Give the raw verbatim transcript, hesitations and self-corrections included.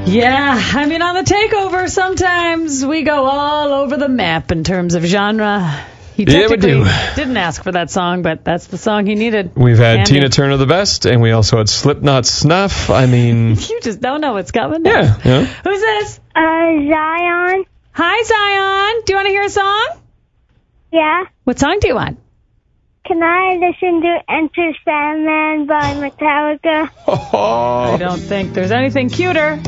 Yeah, I mean, on the takeover, sometimes we go all over the map in terms of genre. He Yeah, we do. Didn't ask for that song, but that's the song he needed. We've had Andy. Tina Turner the Best, and we also had Slipknot Snuff. I mean... You just don't know what's coming. Yeah. yeah. Who's this? Uh, Zion. Hi, Zion. Do you want to hear a song? Yeah. What song do you want? Can I listen to Enter Sandman by Metallica? Oh. I don't think there's anything cuter.